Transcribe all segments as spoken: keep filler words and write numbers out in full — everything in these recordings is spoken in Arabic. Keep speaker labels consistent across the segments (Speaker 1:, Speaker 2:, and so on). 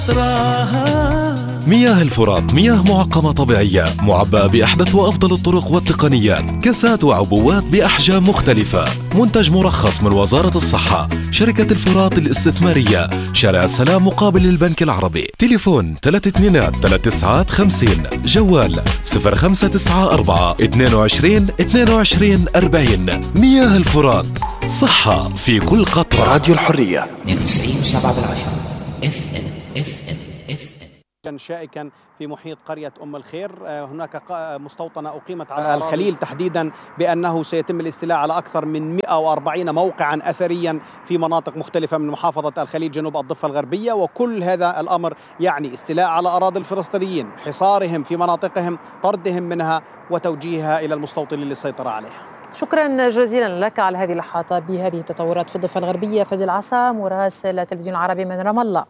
Speaker 1: مياه الفرات مياه معقمة طبيعية معبأة بأحدث وأفضل الطرق والتقنيات، كاسات وعبوات بأحجام مختلفة، منتج مرخص من وزارة الصحة، شركة الفرات الاستثمارية، شارع السلام مقابل البنك العربي. تليفون ثلاثة اثنينات ثلاث تسعات خمسين، جوال صفر خمسة تسعة أربعة اثنين وعشرين اثنين وعشرين أربعين. مياه الفرات، صحة في كل قطرة.
Speaker 2: راديو الحرية
Speaker 3: اثنين وتسعين وسبعة بالعشرة اف ام اف ام اف ام.
Speaker 4: كان شائكا في محيط قرية أم الخير. هناك مستوطنة أقيمت على الخليل تحديدا بأنه سيتم الاستيلاء على أكثر من مئة وأربعين موقعا أثريا في مناطق مختلفة من محافظة الخليل جنوب الضفة الغربية، وكل هذا الأمر يعني استيلاء على أراضي الفلسطينيين، حصارهم في مناطقهم، طردهم منها وتوجيهها إلى المستوطنين للسيطرة عليها.
Speaker 5: شكرا جزيلا لك على هذه الإحاطة بهذه التطورات في الضفة الغربية. فادي العصا مراسل التلفزيون العربي من رام الله.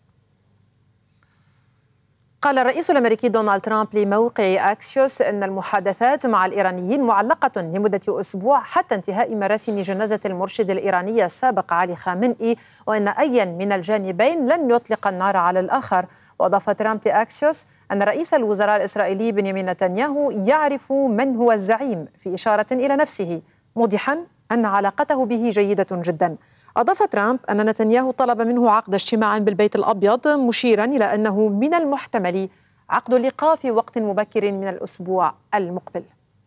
Speaker 5: قال الرئيس الأمريكي دونالد ترامب لموقع أكسيوس أن المحادثات مع الإيرانيين معلقة لمدة أسبوع حتى انتهاء مراسم جنازة المرشد الإيراني السابق علي خامنئي، وأن أيا من الجانبين لن يطلق النار على الآخر. وأضاف ترامب لأكسيوس أن رئيس الوزراء الإسرائيلي بنيامين نتنياهو يعرف من هو الزعيم، في إشارة إلى نفسه، موضحا أن علاقته به جيدة جدا. أضاف ترامب أن نتنياهو طلب منه عقد اجتماع بالبيت الأبيض، مشيرا إلى أنه من المحتمل عقد اللقاء في وقت مبكر من الأسبوع المقبل.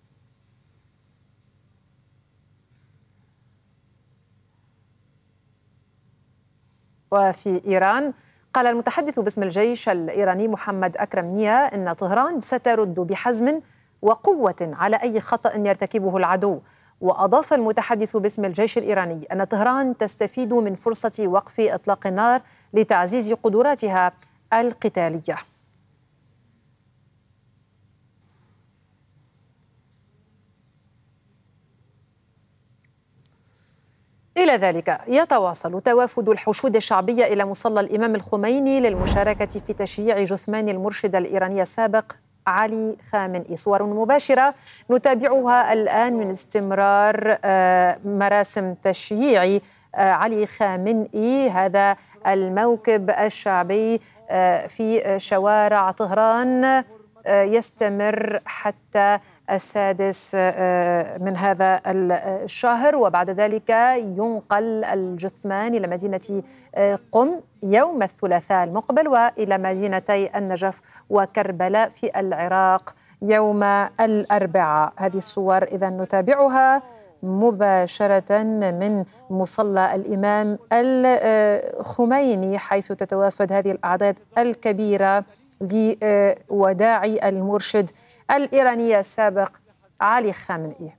Speaker 5: وفي إيران قال المتحدث باسم الجيش الإيراني محمد أكرم نيا أن طهران سترد بحزم وقوة على أي خطأ يرتكبه العدو. وأضاف المتحدث باسم الجيش الإيراني أن طهران تستفيد من فرصة وقف إطلاق النار لتعزيز قدراتها القتالية. إلى ذلك يتواصل توافد الحشود الشعبية إلى مصلى الإمام الخميني للمشاركة في تشييع جثمان المرشد الإيراني السابق علي خامنئي. صور مباشرة نتابعها الآن من استمرار مراسم تشييع علي خامنئي، هذا الموكب الشعبي في شوارع طهران يستمر حتى السادس من هذا الشهر، وبعد ذلك ينقل الجثمان إلى مدينة قم يوم الثلاثاء المقبل، وإلى مدينتي النجف وكربلاء في العراق يوم الأربعاء. هذه الصور إذا نتابعها مباشرة من مصلى الإمام الخميني، حيث تتوافد هذه الأعداد الكبيرة لوداع المرشد الإيراني السابق علي خامنئي.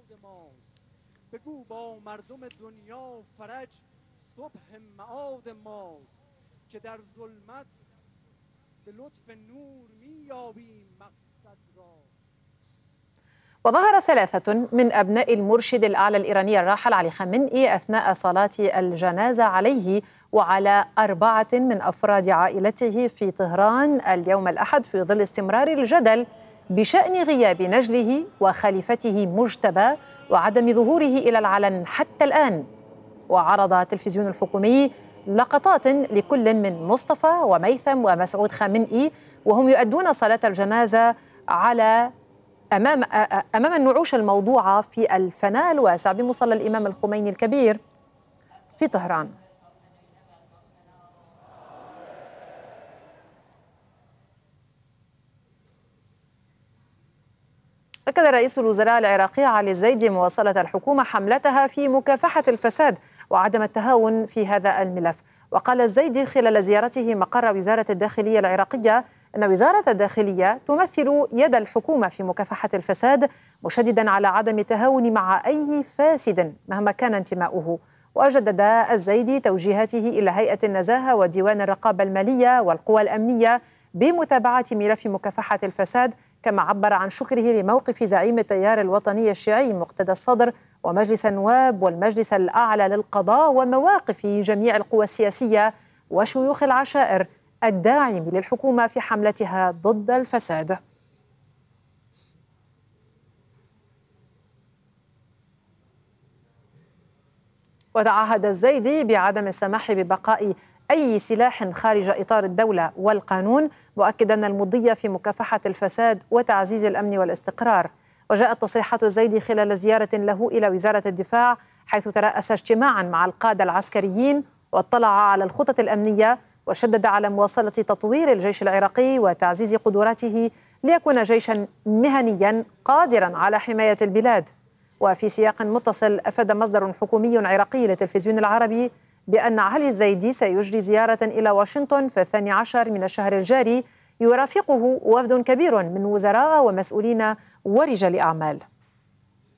Speaker 5: وظهر ثلاثة من أبناء المرشد الأعلى الإيراني الراحل علي خامنئي أثناء صلاة الجنازة عليه وعلى أربعة من أفراد عائلته في طهران اليوم الأحد، في ظل استمرار الجدل بشأن غياب نجله وخليفته مجتبى وعدم ظهوره إلى العلن حتى الآن. وعرض التلفزيون الحكومي لقطات لكل من مصطفى وميثم ومسعود خامنئي وهم يؤدون صلاة الجنازة على أمام أمام النعوش الموضوعة في الفناء الواسع بمصلى الإمام الخميني الكبير في طهران. أكد رئيس الوزراء العراقي علي الزيدي مواصلة الحكومة حملتها في مكافحة الفساد وعدم التهاون في هذا الملف. وقال الزيدي خلال زيارته مقر وزارة الداخلية العراقية أن وزارة الداخلية تمثل يد الحكومة في مكافحة الفساد، مشددا على عدم التهاون مع أي فاسد مهما كان انتماؤه. وجدد الزيدي توجيهاته إلى هيئة النزاهة وديوان الرقابة المالية والقوى الأمنية بمتابعة ملف مكافحة الفساد، كما عبر عن شكره لموقف زعيم التيار الوطني الشيعي مقتدى الصدر ومجلس النواب والمجلس الأعلى للقضاء ومواقف جميع القوى السياسية وشيوخ العشائر الداعم للحكومة في حملتها ضد الفساد. وتعهد الزيدي بعدم السماح ببقاء أي سلاح خارج إطار الدولة والقانون، مؤكدا المضي في مكافحة الفساد وتعزيز الأمن والاستقرار. وجاءت تصريحات الزيدي خلال زيارة له إلى وزارة الدفاع، حيث ترأس اجتماعا مع القادة العسكريين واطلع على الخطط الأمنية، وشدد على مواصلة تطوير الجيش العراقي وتعزيز قدراته ليكون جيشا مهنيا قادرا على حماية البلاد. وفي سياق متصل، أفاد مصدر حكومي عراقي للتلفزيون العربي بأن علي الزيدي سيجري زيارة إلى واشنطن في الثاني عشر من الشهر الجاري، يرافقه وفد كبير من وزراء ومسؤولين ورجال أعمال.